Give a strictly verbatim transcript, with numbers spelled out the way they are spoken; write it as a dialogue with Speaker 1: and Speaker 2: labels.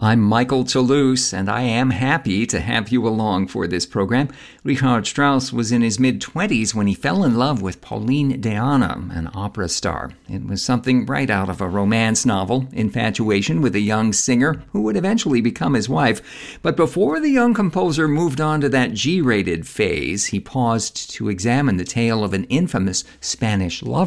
Speaker 1: I'm Michael Toulouse, and I am happy to have you along for this program. Richard Strauss was in his mid-twenties when he fell in love with Pauline Deanna, an opera star. It was something right out of a romance novel, infatuation with a young singer who would eventually become his wife. But before the young composer moved on to that G-rated phase, he paused to examine the tale of an infamous Spanish lover